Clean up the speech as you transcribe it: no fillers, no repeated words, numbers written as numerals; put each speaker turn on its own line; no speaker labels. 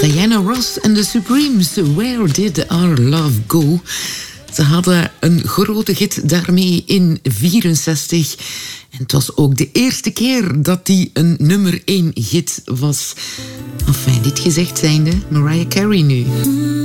Diana Ross en de Supremes, Where Did Our Love Go? Ze hadden een grote hit daarmee in 1964. En het was ook de eerste keer dat die een nummer 1 hit was. Enfin, dit gezegd zijnde, Mariah Carey nu.